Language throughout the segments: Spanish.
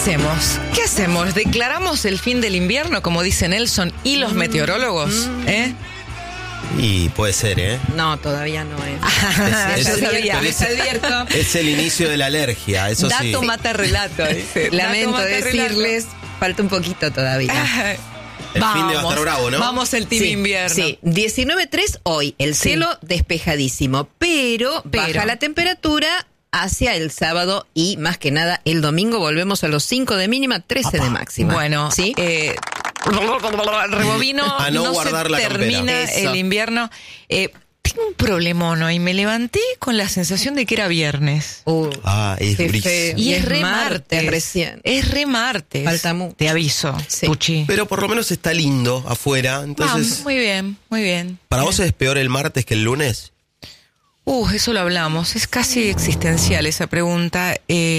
hacemos? ¿Qué hacemos? ¿Declaramos el fin del invierno, como dice Nelson y los meteorólogos? Y puede ser, ¿eh? No, todavía no es. Les advierto. Es el inicio de la alergia, eso Dato sí. mata relato, dice. Lamento Dato mata decirles, falta un poquito todavía. El fin de va a estar bravo, ¿no? Vamos el team invierno. Sí, 19.3 hoy, el cielo despejadísimo, pero baja la temperatura hacia el sábado y más que nada el domingo volvemos a los 5 de mínima, 13 de máxima. Bueno, ¿sí? Rebobino, A no guardar se la termina campera. el invierno. Tengo un problemón hoy, me levanté con la sensación de que era viernes. Es qué gris. feo. Y es re martes martes. recién. Es re martes. Falta mucho. Te aviso, Sí. Puchi. Pero por lo menos está lindo afuera, entonces... Muy bien, muy bien. ¿Para vos es peor el martes que el lunes? Eso lo hablamos. Es casi existencial esa pregunta.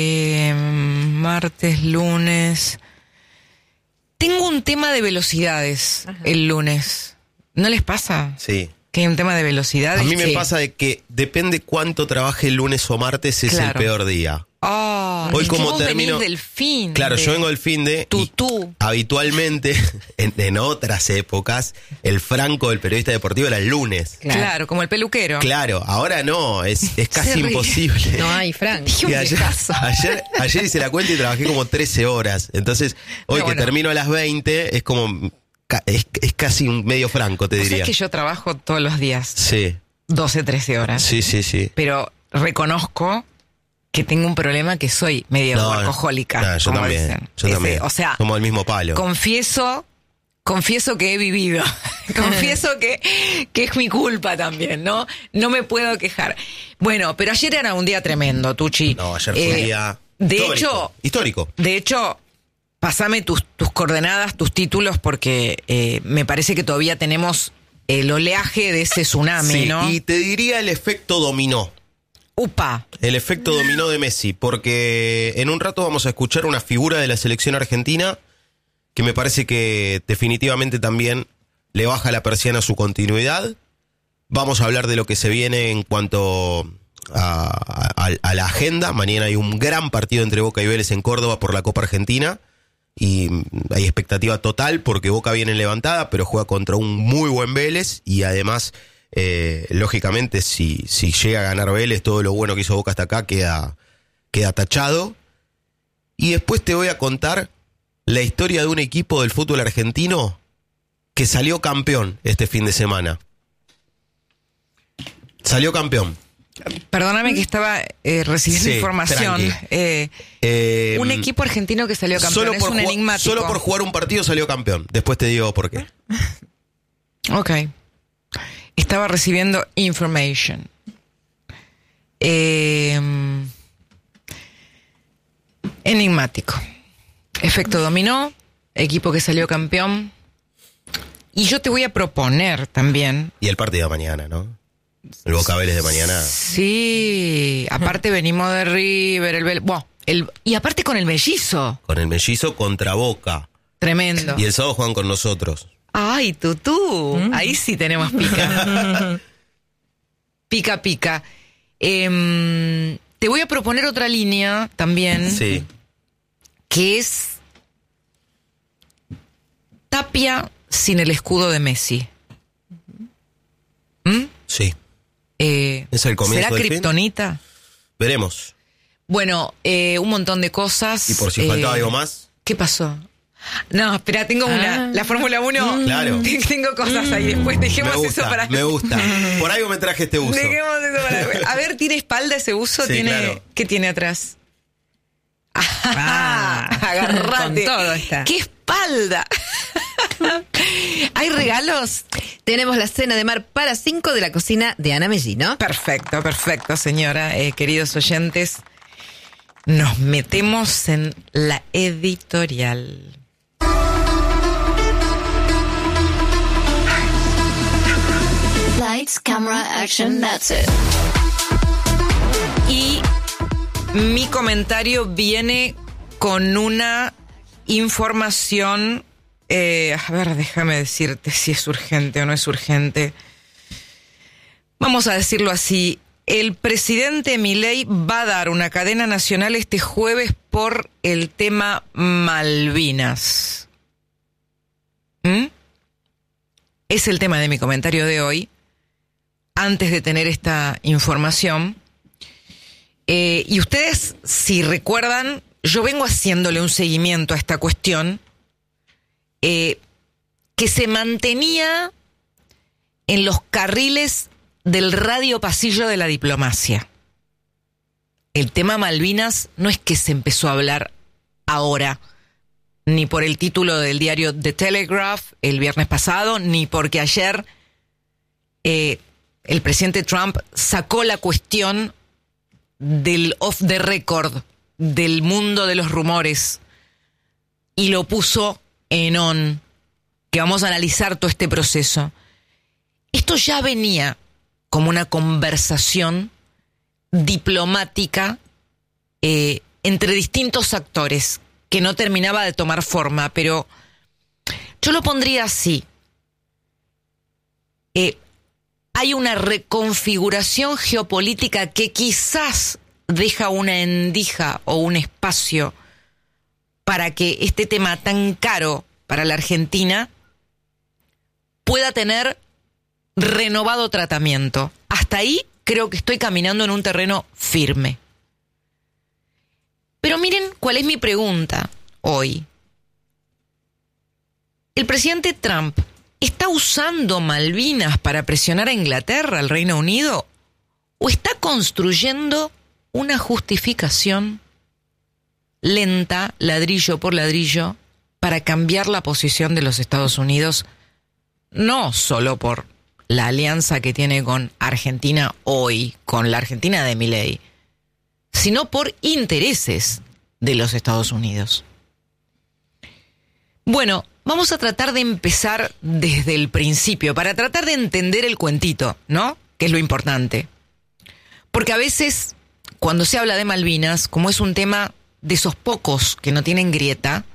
Martes, lunes. Tengo un tema de velocidades el lunes. ¿No les pasa? Sí. Que hay un tema de velocidades. A mí me Sí. pasa de que depende cuánto trabaje el lunes o martes, es Claro. el peor día. Hoy como vos termino- venís del fin. Claro, yo vengo del fin de... y Tutú. habitualmente, en otras épocas, el franco del periodista deportivo era el lunes. Claro, como el peluquero. Claro, ahora no, es casi Se ríe. imposible. No hay, Frank. Dije un Y viejazo. ayer hice la cuenta y trabajé como 13 horas. Entonces, hoy Bueno. que termino a las 20, es como... Es casi un medio franco, te O sea, diría. es que yo trabajo todos los días, Sí, 12, 13 horas. sí. Pero reconozco que tengo un problema que soy medio No, alcohólica. no, yo como también. dicen. Yo también. O sea, Somos del mismo palo. confieso que he vivido. Confieso que es mi culpa también, ¿no? No me puedo quejar. Bueno, pero ayer era un día tremendo, Tucci. No, ayer fue un día histórico. De hecho, pasame tus coordenadas, tus títulos, porque me parece que todavía tenemos el oleaje de ese tsunami, Sí, ¿no? y te diría el efecto dominó. ¡Upa! El efecto dominó de Messi, porque en un rato vamos a escuchar una figura de la selección argentina que me parece que definitivamente también le baja la persiana a su continuidad. Vamos a hablar de lo que se viene en cuanto a la agenda. Mañana hay un gran partido entre Boca y Vélez en Córdoba por la Copa Argentina y hay expectativa total porque Boca viene en levantada, pero juega contra un muy buen Vélez y además... lógicamente si llega a ganar Vélez, todo lo bueno que hizo Boca hasta acá queda tachado. Y después te voy a contar la historia de un equipo del fútbol argentino que salió campeón este fin de semana. Salió campeón. Perdóname que estaba recibiendo Sí, información. Un equipo argentino que salió campeón, es un enigmático. Solo por jugar un partido salió campeón. Después te digo por qué. Ok. Estaba recibiendo information. Enigmático. Efecto dominó, equipo que salió campeón. Y yo te voy a proponer también. Y el partido de mañana, ¿no? El Boca Vélez de mañana. Sí, aparte venimos de River, el Vélez. Bueno, y aparte con el mellizo. Con el mellizo contra Boca. Tremendo. Y el sábado juegan con nosotros. Ay, tutú. Ahí sí tenemos pica. Pica. Te voy a proponer otra línea también. Sí. Que es Tapia sin el escudo de Messi. Sí. ¿Es el comienzo ¿Será del fin? kriptonita? Veremos. Bueno, un montón de cosas. Y por si faltaba algo más. ¿Qué pasó? No, espera, tengo una. La Fórmula 1. Claro. Tengo cosas ahí. Después dejemos eso para... Me gusta. Por algo me traje este uso. Dejemos eso para después. A ver, ¿tiene espalda ese uso? Sí, ¿Tiene... claro. ¿Qué tiene atrás? Agarrate. Con todo está. ¡Qué espalda! ¿Hay regalos? Tenemos la cena de mar para 5 de la cocina de Ana Mellino. Perfecto, señora. Queridos oyentes, nos metemos en la editorial. Lights, camera, action, that's it. Y mi comentario viene con una información, a ver, déjame decirte si es urgente o no es urgente. Vamos a decirlo así, el presidente Milei va a dar una cadena nacional este jueves por el tema Malvinas. Es el tema de mi comentario de hoy. Antes de tener esta información, y ustedes, si recuerdan, yo vengo haciéndole un seguimiento a esta cuestión que se mantenía en los carriles del radio pasillo de la diplomacia. El tema Malvinas no es que se empezó a hablar ahora, ni por el título del diario The Telegraph el viernes pasado, ni porque ayer el presidente Trump sacó la cuestión del off the record, del mundo de los rumores, y lo puso en on, que vamos a analizar todo este proceso. Esto ya venía como una conversación diplomática entre distintos actores que no terminaba de tomar forma, pero yo lo pondría así. Hay una reconfiguración geopolítica que quizás deja una endija o un espacio para que este tema tan caro para la Argentina pueda tener renovado tratamiento. Hasta ahí creo que estoy caminando en un terreno firme. Pero miren cuál es mi pregunta hoy. El presidente Trump ¿está usando Malvinas para presionar a Inglaterra, al Reino Unido? ¿O está construyendo una justificación lenta, ladrillo por ladrillo, para cambiar la posición de los Estados Unidos, no solo por la alianza que tiene con Argentina hoy, con la Argentina de Milei, sino por intereses de los Estados Unidos? Bueno, vamos a tratar de empezar desde el principio, para tratar de entender el cuentito, ¿no? Que es lo importante. Porque a veces, cuando se habla de Malvinas, como es un tema de esos pocos que no tienen grieta,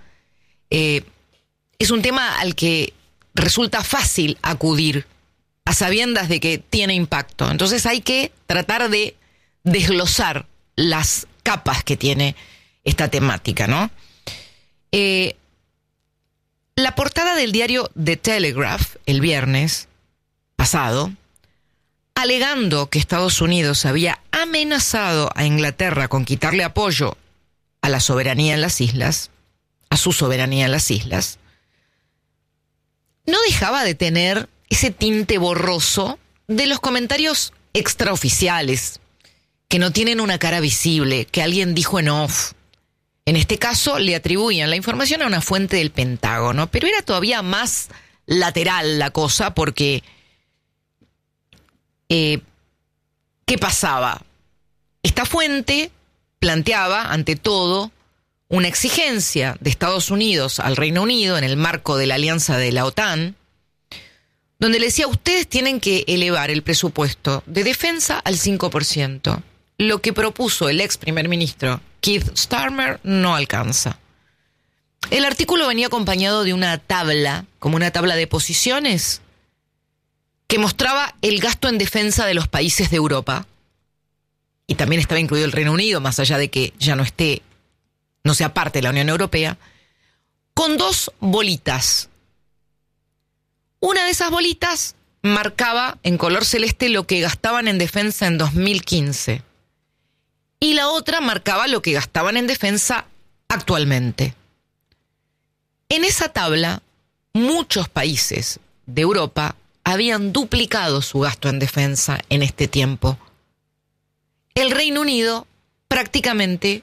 es un tema al que resulta fácil acudir, a sabiendas de que tiene impacto. Entonces hay que tratar de desglosar las capas que tiene esta temática, ¿no? La portada del diario The Telegraph, el viernes pasado, alegando que Estados Unidos había amenazado a Inglaterra con quitarle apoyo a la soberanía en las islas, a su soberanía en las islas, no dejaba de tener ese tinte borroso de los comentarios extraoficiales, que no tienen una cara visible, que alguien dijo en off. En este caso le atribuían la información a una fuente del Pentágono, pero era todavía más lateral la cosa porque ¿qué pasaba? Esta fuente planteaba, ante todo, una exigencia de Estados Unidos al Reino Unido en el marco de la alianza de la OTAN, donde le decía, ustedes tienen que elevar el presupuesto de defensa al 5%. Lo que propuso el ex primer ministro Keith Starmer no alcanza. El artículo venía acompañado de una tabla, como una tabla de posiciones, que mostraba el gasto en defensa de los países de Europa. Y también estaba incluido el Reino Unido, más allá de que ya no sea parte de la Unión Europea, con dos bolitas. Una de esas bolitas marcaba en color celeste lo que gastaban en defensa en 2015. Y la otra marcaba lo que gastaban en defensa actualmente. En esa tabla, muchos países de Europa habían duplicado su gasto en defensa en este tiempo. El Reino Unido prácticamente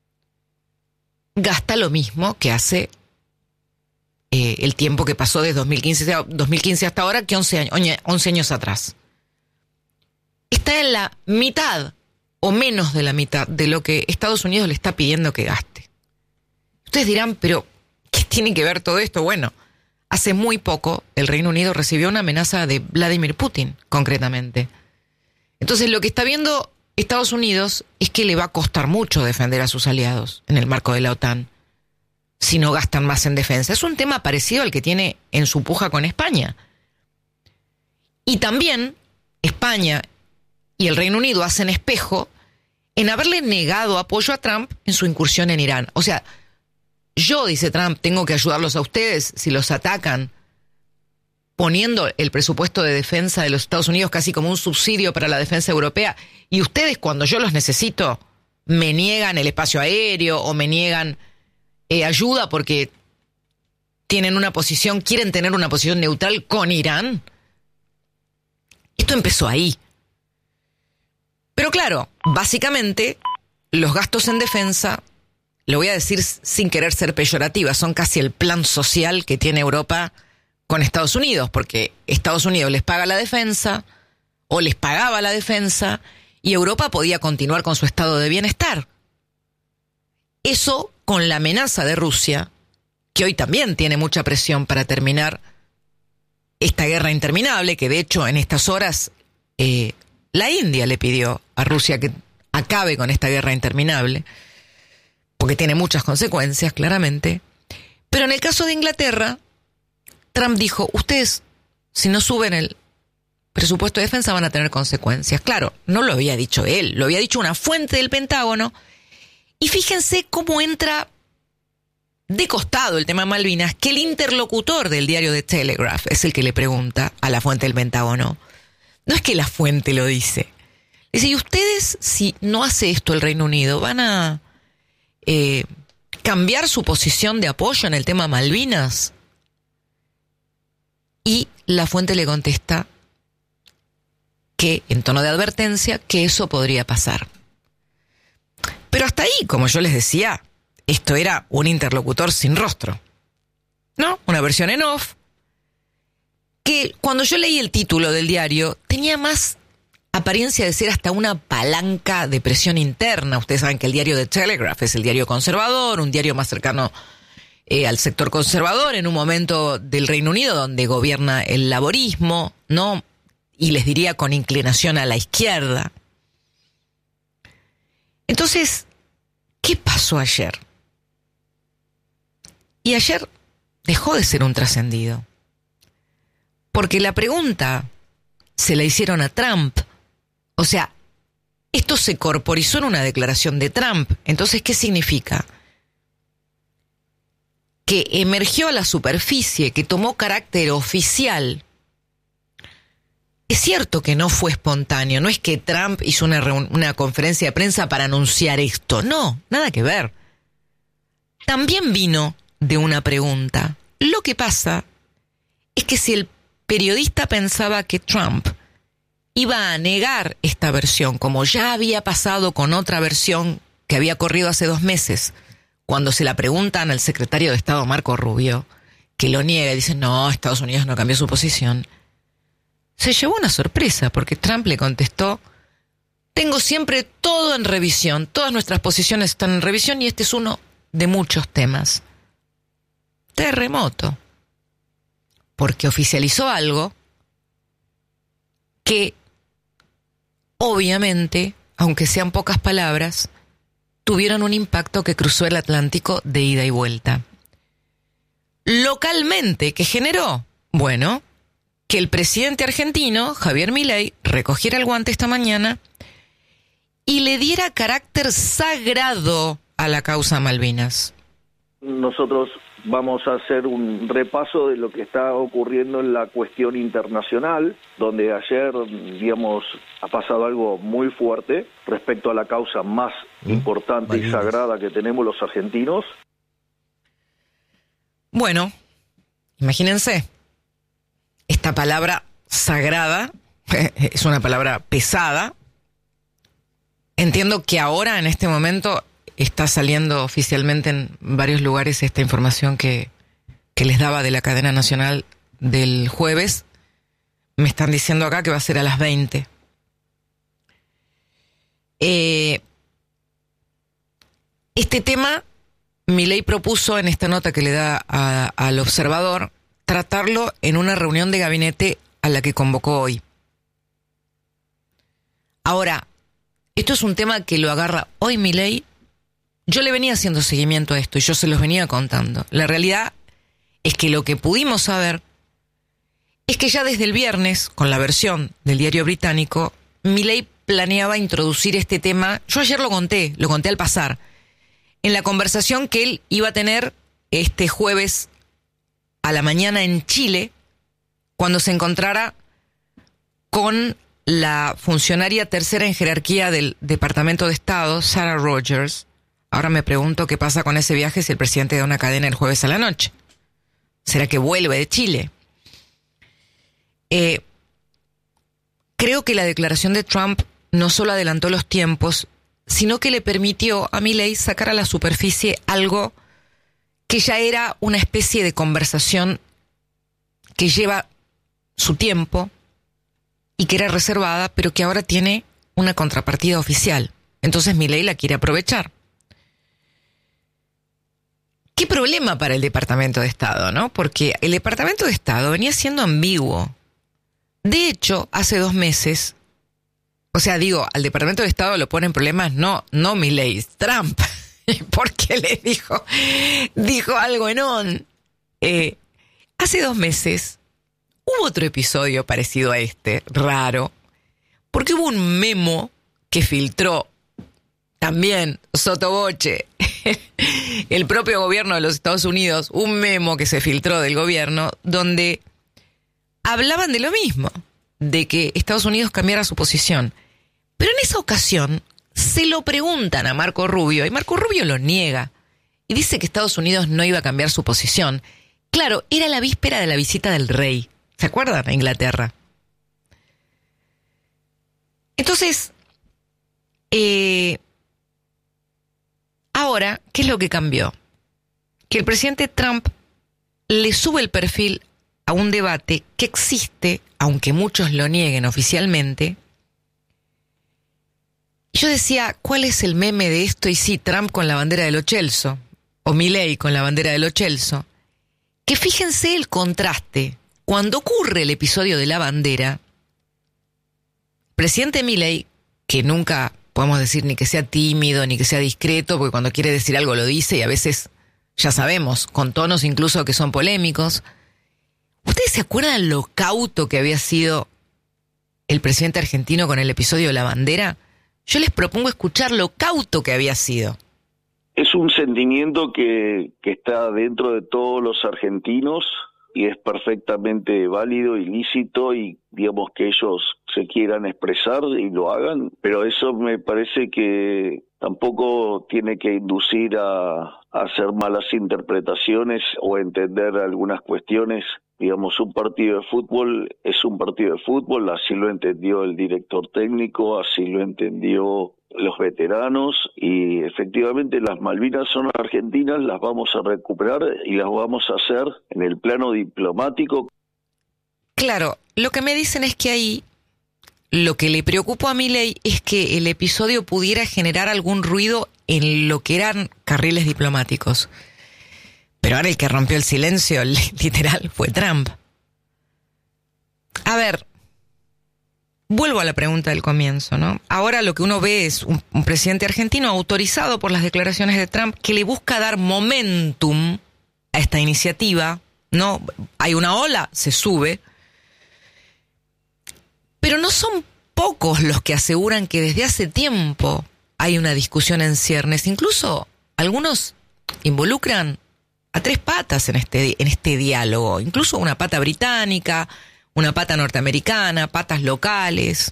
gasta lo mismo que hace el tiempo que pasó desde 2015 hasta ahora, que 11 años atrás. Está en la mitad o menos de la mitad de lo que Estados Unidos le está pidiendo que gaste. Ustedes dirán, pero ¿qué tiene que ver todo esto? Bueno, hace muy poco el Reino Unido recibió una amenaza de Vladimir Putin, concretamente. Entonces lo que está viendo Estados Unidos es que le va a costar mucho defender a sus aliados en el marco de la OTAN si no gastan más en defensa. Es un tema parecido al que tiene en su puja con España. Y también España y el Reino Unido hacen espejo en haberle negado apoyo a Trump en su incursión en Irán. O sea, yo, dice Trump, tengo que ayudarlos a ustedes si los atacan, poniendo el presupuesto de defensa de los Estados Unidos casi como un subsidio para la defensa europea, y ustedes, cuando yo los necesito, me niegan el espacio aéreo o me niegan ayuda porque quieren tener una posición neutral con Irán. Esto empezó ahí. Pero claro, básicamente, los gastos en defensa, lo voy a decir sin querer ser peyorativa, son casi el plan social que tiene Europa con Estados Unidos, porque Estados Unidos les paga la defensa, o les pagaba la defensa, y Europa podía continuar con su estado de bienestar. Eso con la amenaza de Rusia, que hoy también tiene mucha presión para terminar esta guerra interminable, que de hecho en estas horas la India le pidió a Rusia que acabe con esta guerra interminable, porque tiene muchas consecuencias, claramente. Pero en el caso de Inglaterra, Trump dijo, ustedes, si no suben el presupuesto de defensa, van a tener consecuencias. Claro, no lo había dicho él, lo había dicho una fuente del Pentágono. Y fíjense cómo entra de costado el tema Malvinas, que el interlocutor del diario The Telegraph es el que le pregunta a la fuente del Pentágono. No es que la fuente lo dice. Dice, ¿y ustedes, si no hace esto el Reino Unido, van a cambiar su posición de apoyo en el tema Malvinas? Y la fuente le contesta que, en tono de advertencia, que eso podría pasar. Pero hasta ahí, como yo les decía, esto era un interlocutor sin rostro, ¿no? Una versión en off, que cuando yo leí el título del diario, tenía más apariencia de ser hasta una palanca de presión interna. Ustedes saben que el diario The Telegraph es el diario conservador, un diario más cercano al sector conservador, en un momento del Reino Unido donde gobierna el laborismo, ¿no? Y les diría con inclinación a la izquierda. Entonces, ¿qué pasó ayer? Y ayer dejó de ser un trascendido. Porque la pregunta se la hicieron a Trump. O sea, esto se corporizó en una declaración de Trump. Entonces, ¿qué significa? Que emergió a la superficie, que tomó carácter oficial. Es cierto que no fue espontáneo, no es que Trump hizo una conferencia de prensa para anunciar esto, no, nada que ver. También vino de una pregunta. Lo que pasa es que si el periodista pensaba que Trump iba a negar esta versión, como ya había pasado con otra versión que había corrido hace 2 meses, cuando se la preguntan al secretario de Estado Marco Rubio, que lo niega y dice, no, Estados Unidos no cambió su posición, se llevó una sorpresa, porque Trump le contestó, tengo siempre todo en revisión, todas nuestras posiciones están en revisión y este es uno de muchos temas. Terremoto. Porque oficializó algo que, obviamente, aunque sean pocas palabras, tuvieron un impacto que cruzó el Atlántico de ida y vuelta. Localmente, ¿qué generó? Bueno, que el presidente argentino, Javier Milei, recogiera el guante esta mañana y le diera carácter sagrado a la causa Malvinas. Nosotros vamos a hacer un repaso de lo que está ocurriendo en la cuestión internacional, donde ayer, digamos, ha pasado algo muy fuerte respecto a la causa más importante y sagrada que tenemos los argentinos. Bueno, imagínense, esta palabra sagrada es una palabra pesada. Entiendo que ahora, en este momento, está saliendo oficialmente en varios lugares esta información que les daba de la cadena nacional del jueves. Me están diciendo acá que va a ser a las 20. Este tema, Milei propuso en esta nota que le da al Observador, tratarlo en una reunión de gabinete a la que convocó hoy. Ahora, esto es un tema que lo agarra hoy Milei. Yo le venía haciendo seguimiento a esto y yo se los venía contando. La realidad es que lo que pudimos saber es que ya desde el viernes, con la versión del diario británico, Milei planeaba introducir este tema. Yo ayer lo conté al pasar, en la conversación que él iba a tener este jueves a la mañana en Chile, cuando se encontrara con la funcionaria tercera en jerarquía del Departamento de Estado, Sarah Rogers. Ahora me pregunto qué pasa con ese viaje si el presidente da una cadena el jueves a la noche. ¿Será que vuelve de Chile? Creo que la declaración de Trump no solo adelantó los tiempos, sino que le permitió a Milei sacar a la superficie algo que ya era una especie de conversación que lleva su tiempo y que era reservada, pero que ahora tiene una contrapartida oficial. Entonces Milei la quiere aprovechar. ¿Qué problema para el Departamento de Estado, no? Porque el Departamento de Estado venía siendo ambiguo. De hecho, hace 2 meses, al Departamento de Estado lo pone en problemas no Milei, Trump, porque le dijo algo en on. Hace 2 meses hubo otro episodio parecido a este, raro, porque hubo un memo que filtró también sotoboche el propio gobierno de los Estados Unidos, un memo que se filtró del gobierno donde hablaban de lo mismo, de que Estados Unidos cambiara su posición. Pero en esa ocasión se lo preguntan a Marco Rubio y Marco Rubio lo niega y dice que Estados Unidos no iba a cambiar su posición. Claro, era la víspera de la visita del rey. ¿Se acuerdan? A Inglaterra. Entonces, ahora, ¿qué es lo que cambió? Que el presidente Trump le sube el perfil a un debate que existe, aunque muchos lo nieguen oficialmente. Yo decía, ¿cuál es el meme de esto? Y sí, Trump con la bandera de Lo Celso, o Milei con la bandera de Lo Celso. Que fíjense el contraste. Cuando ocurre el episodio de la bandera, presidente Milei, que nunca podemos decir ni que sea tímido, ni que sea discreto, porque cuando quiere decir algo lo dice y a veces, ya sabemos, con tonos incluso que son polémicos. ¿Ustedes se acuerdan lo cauto que había sido el presidente argentino con el episodio de la bandera? Yo les propongo escuchar lo cauto que había sido. Es un sentimiento que está dentro de todos los argentinos y es perfectamente válido y lícito y digamos que ellos se quieran expresar y lo hagan, pero eso me parece que tampoco tiene que inducir a hacer malas interpretaciones o entender algunas cuestiones. Digamos, un partido de fútbol es un partido de fútbol, así lo entendió el director técnico, así lo entendió los veteranos y efectivamente las Malvinas son argentinas, las vamos a recuperar y las vamos a hacer en el plano diplomático. Claro, lo que me dicen es que ahí lo que le preocupó a Milei es que el episodio pudiera generar algún ruido en lo que eran carriles diplomáticos. Pero ahora el que rompió el silencio, literal, fue Trump. A ver, vuelvo a la pregunta del comienzo, ¿no? Ahora lo que uno ve es un presidente argentino autorizado por las declaraciones de Trump que le busca dar momentum a esta iniciativa, ¿no? Hay una ola, se sube. Pero no son pocos los que aseguran que desde hace tiempo hay una discusión en ciernes. Incluso algunos involucran a 3 patas en este diálogo. Incluso una pata británica, una pata norteamericana, patas locales.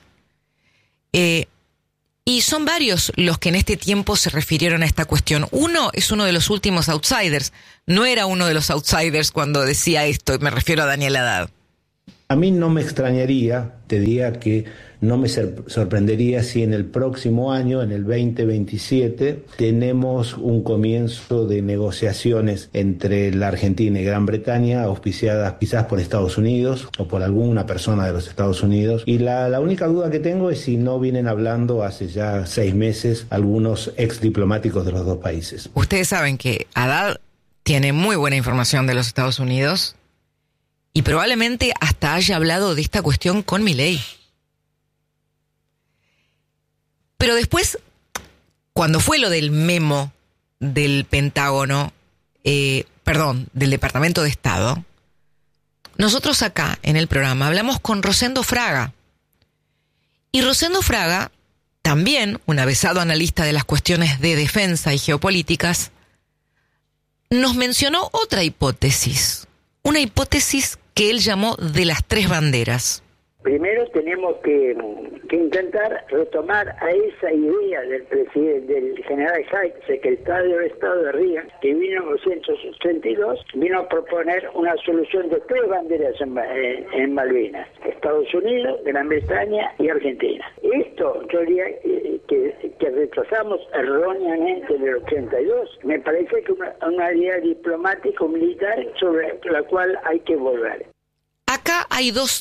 Y son varios los que en este tiempo se refirieron a esta cuestión. Uno es uno de los últimos outsiders. No era uno de los outsiders cuando decía esto, y me refiero a Daniel Haddad. A mí no me extrañaría, te diría que no me sorprendería si en el próximo año, en el 2027, tenemos un comienzo de negociaciones entre la Argentina y Gran Bretaña, auspiciadas quizás por Estados Unidos o por alguna persona de los Estados Unidos. Y la única duda que tengo es si no vienen hablando hace ya 6 meses algunos ex diplomáticos de los 2 países. Ustedes saben que Haddad tiene muy buena información de los Estados Unidos. Y probablemente hasta haya hablado de esta cuestión con Milei. Pero después, cuando fue lo del memo del Pentágono, del Departamento de Estado, nosotros acá en el programa hablamos con Rosendo Fraga. Y Rosendo Fraga también un avesado analista de las cuestiones de defensa y geopolíticas, nos mencionó otra hipótesis, una hipótesis que él llamó de las tres banderas. Primero tenemos que intentar retomar a esa idea del general Hyde, secretario de Estado de Reagan, que vino en 1982, vino a proponer una solución de tres banderas en Malvinas: Estados Unidos, Gran Bretaña y Argentina. Esto yo diría que rechazamos erróneamente en el 82. Me parece que una idea diplomático-militar sobre la cual hay que volver. Acá hay dos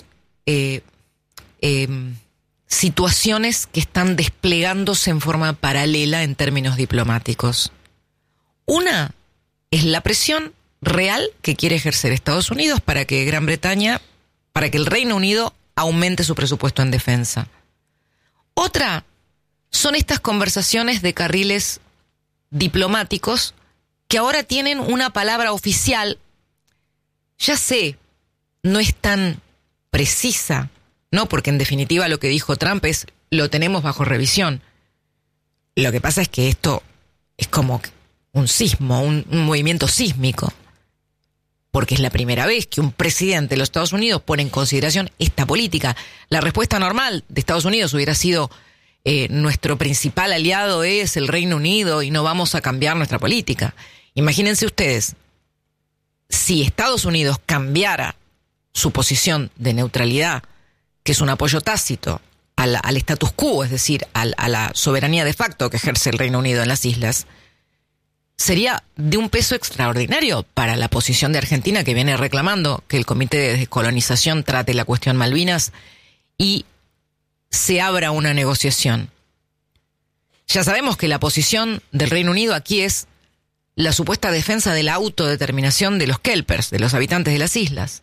situaciones que están desplegándose en forma paralela en términos diplomáticos. Una es la presión real que quiere ejercer Estados Unidos para que Gran Bretaña, para que el Reino Unido aumente su presupuesto en defensa. Otra son estas conversaciones de carriles diplomáticos que ahora tienen una palabra oficial. Ya sé, no es tan precisa, ¿no? Porque en definitiva lo que dijo Trump es: lo tenemos bajo revisión. Lo que pasa es que esto es como un sismo, un movimiento sísmico. Porque es la primera vez que un presidente de los Estados Unidos pone en consideración esta política. La respuesta normal de Estados Unidos hubiera sido: nuestro principal aliado es el Reino Unido y no vamos a cambiar nuestra política. Imagínense ustedes, si Estados Unidos cambiara su posición de neutralidad, que es un apoyo tácito al status quo, es decir, a la soberanía de facto que ejerce el Reino Unido en las islas, sería de un peso extraordinario para la posición de Argentina, que viene reclamando que el Comité de Descolonización trate la cuestión Malvinas y se abra una negociación. Ya sabemos que la posición del Reino Unido aquí es la supuesta defensa de la autodeterminación de los kelpers, de los habitantes de las islas.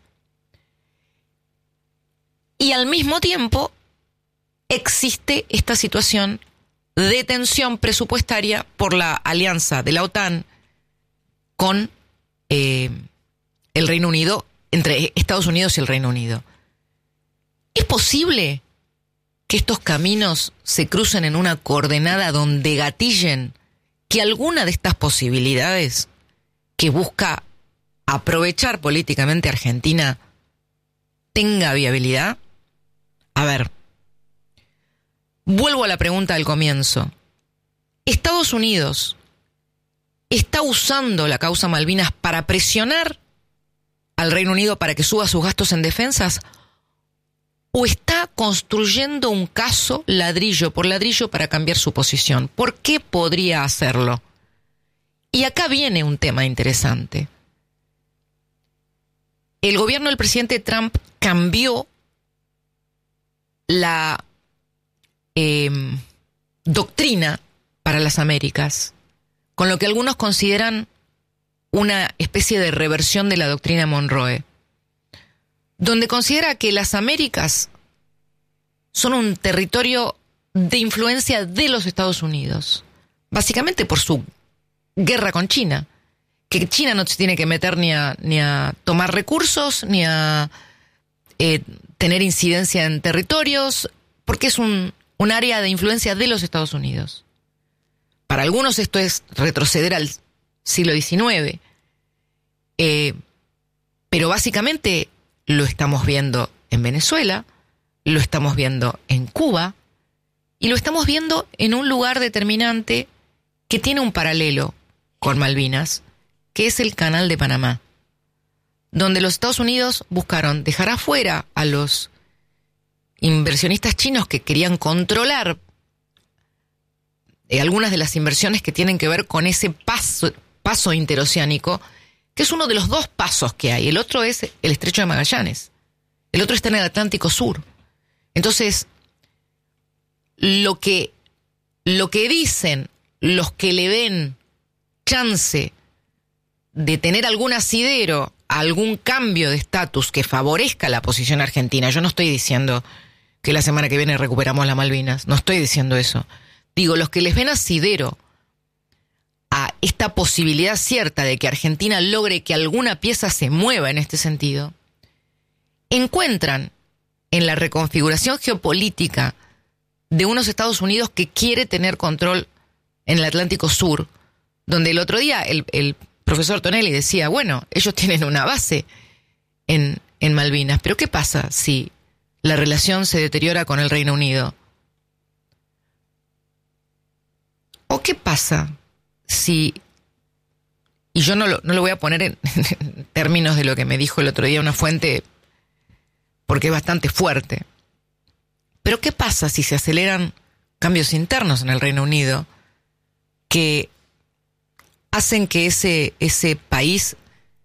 Y al mismo tiempo existe esta situación de tensión presupuestaria por la alianza de la OTAN con el Reino Unido, entre Estados Unidos y el Reino Unido. ¿Es posible que estos caminos se crucen en una coordenada donde gatillen que alguna de estas posibilidades que busca aprovechar políticamente Argentina tenga viabilidad? A ver, vuelvo a la pregunta del comienzo. ¿Estados Unidos está usando la causa Malvinas para presionar al Reino Unido para que suba sus gastos en defensas? ¿O está construyendo un caso ladrillo por ladrillo para cambiar su posición? ¿Por qué podría hacerlo? Y acá viene un tema interesante. El gobierno del presidente Trump cambió la doctrina para las Américas, con lo que algunos consideran una especie de reversión de la doctrina Monroe, donde considera que las Américas son un territorio de influencia de los Estados Unidos, básicamente por su guerra con China, que China no se tiene que meter ni a tomar recursos, ni a tener incidencia en territorios, porque es un área de influencia de los Estados Unidos. Para algunos esto es retroceder al siglo XIX, pero básicamente lo estamos viendo en Venezuela, lo estamos viendo en Cuba y lo estamos viendo en un lugar determinante que tiene un paralelo con Malvinas, que es el Canal de Panamá, donde los Estados Unidos buscaron dejar afuera a los inversionistas chinos que querían controlar algunas de las inversiones que tienen que ver con ese paso interoceánico, que es uno de los dos pasos que hay. El otro es el Estrecho de Magallanes. El otro está en el Atlántico Sur. Entonces, lo que dicen los que le ven chance de tener algún asidero, algún cambio de estatus que favorezca la posición argentina. Yo no estoy diciendo que la semana que viene recuperamos las Malvinas. No estoy diciendo eso. Digo, los que les ven asidero a esta posibilidad cierta de que Argentina logre que alguna pieza se mueva en este sentido, encuentran en la reconfiguración geopolítica de unos Estados Unidos que quiere tener control en el Atlántico Sur, donde el otro día el profesor Tonelli decía, bueno, ellos tienen una base en Malvinas, pero ¿qué pasa si la relación se deteriora con el Reino Unido? ¿O qué pasa si, y yo no lo voy a poner en términos de lo que me dijo el otro día una fuente, porque es bastante fuerte, pero ¿qué pasa si se aceleran cambios internos en el Reino Unido que hacen que ese país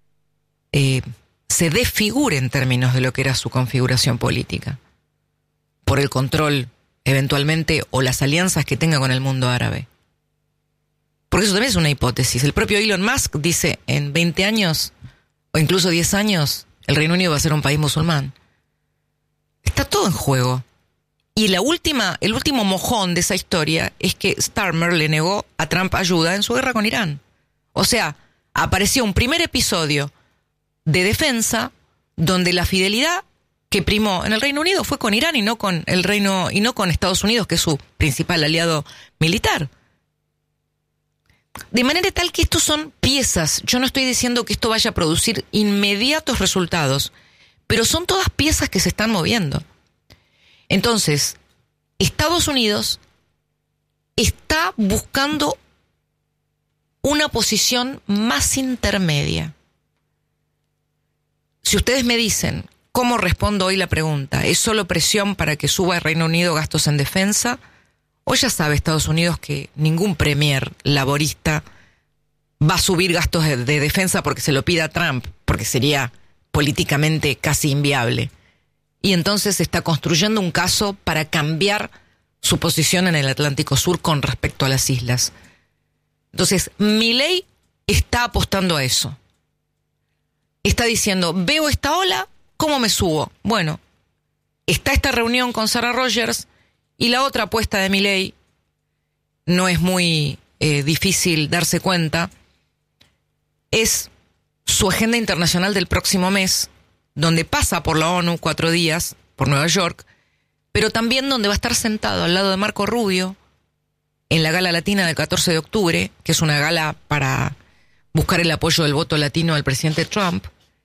se desfigure en términos de lo que era su configuración política, por el control eventualmente o las alianzas que tenga con el mundo árabe? Porque eso también es una hipótesis. El propio Elon Musk dice, en 20 años o incluso 10 años, el Reino Unido va a ser un país musulmán. Está todo en juego. Y el último mojón de esa historia es que Starmer le negó a Trump ayuda en su guerra con Irán. O sea, apareció un primer episodio de defensa donde la fidelidad que primó en el Reino Unido fue con Irán y no con Estados Unidos, que es su principal aliado militar. De manera tal que estos son piezas. Yo no estoy diciendo que esto vaya a producir inmediatos resultados, pero son todas piezas que se están moviendo. Entonces, Estados Unidos está buscando una posición más intermedia. Si ustedes me dicen, ¿cómo respondo hoy la pregunta? ¿Es solo presión para que suba el Reino Unido gastos en defensa? O ya sabe Estados Unidos que ningún premier laborista va a subir gastos de defensa porque se lo pida Trump, porque sería políticamente casi inviable. Y entonces se está construyendo un caso para cambiar su posición en el Atlántico Sur con respecto a las islas. Entonces, Milei está apostando a eso. Está diciendo, veo esta ola, ¿cómo me subo? Bueno, está esta reunión con Sarah Rogers y la otra apuesta de Milei, no es muy difícil darse cuenta, es su agenda internacional del próximo mes, donde pasa por la ONU 4 días, por Nueva York, pero también donde va a estar sentado al lado de Marco Rubio en la gala latina del 14 de octubre, que es una gala para buscar el apoyo del voto latino al presidente Trump.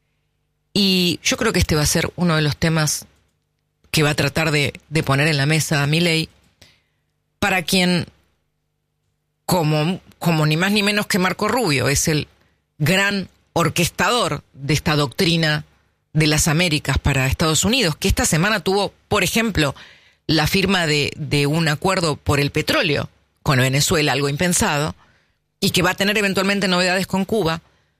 Y yo creo que este va a ser uno de los temas que va a tratar de poner en la mesa a Milei, para quien, como ni más ni menos que Marco Rubio, es el gran orquestador de esta doctrina de las Américas para Estados Unidos, que esta semana tuvo, por ejemplo, la firma de un acuerdo por el petróleo con Venezuela, algo impensado, y que va a tener eventualmente novedades con Cuba.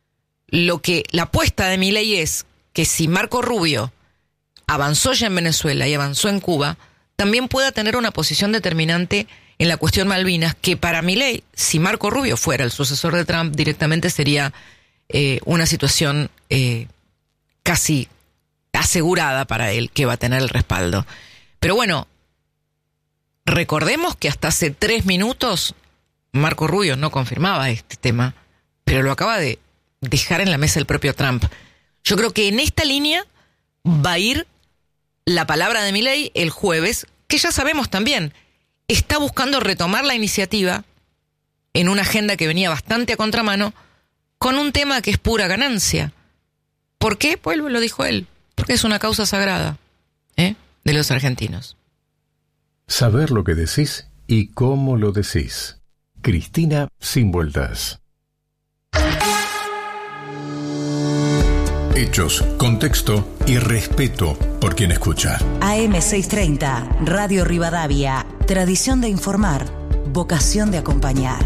La apuesta de Milei es que si Marco Rubio avanzó ya en Venezuela y avanzó en Cuba, también pueda tener una posición determinante en la cuestión Malvinas, que para Milei, si Marco Rubio fuera el sucesor de Trump, directamente sería una situación casi asegurada para él, que va a tener el respaldo. Pero bueno, recordemos que hasta hace 3 minutos Marco Rubio no confirmaba este tema, pero lo acaba de dejar en la mesa el propio Trump. Yo creo que en esta línea va a ir la palabra de Milei el jueves, que ya sabemos también, está buscando retomar la iniciativa en una agenda que venía bastante a contramano, con un tema que es pura ganancia. ¿Por qué? Pues lo dijo él, porque es una causa sagrada de los argentinos. Saber lo que decís y cómo lo decís. Cristina Sin Vueltas. Hechos, contexto y respeto por quien escucha. AM630, Radio Rivadavia. Tradición de informar, vocación de acompañar.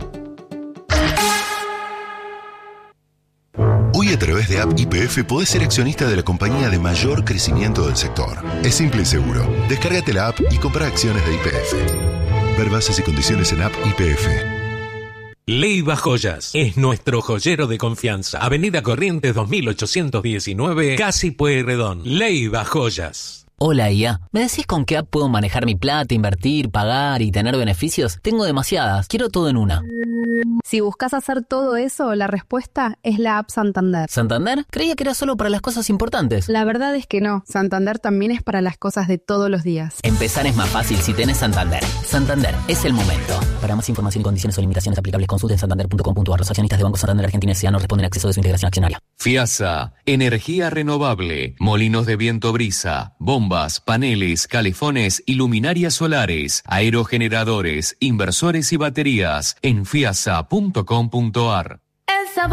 Hoy a través de App YPF podés ser accionista de la compañía de mayor crecimiento del sector. Es simple y seguro. Descárgate la app y compra acciones de YPF. Ver bases y condiciones en App YPF. Leiva Joyas es nuestro joyero de confianza. Avenida Corrientes 2819, Casi Pueyrredón. Leiva Joyas. Hola, IA. ¿Me decís con qué app puedo manejar mi plata, invertir, pagar y tener beneficios? Tengo demasiadas. Quiero todo en una. Si buscas hacer todo eso, la respuesta es la app Santander. ¿Santander? Creía que era solo para las cosas importantes. La verdad es que no. Santander también es para las cosas de todos los días. Empezar es más fácil si tenés Santander. Santander, es el momento. Para más información y condiciones o limitaciones aplicables, consulten santander.com.ar. Los accionistas de Banco Santander Argentina S.A. no responden a exceso de su integración accionaria. FIASA, energía renovable, molinos de viento brisa, bombas, paneles, calefones y luminarias solares, aerogeneradores, inversores y baterías en fiasa.com.ar.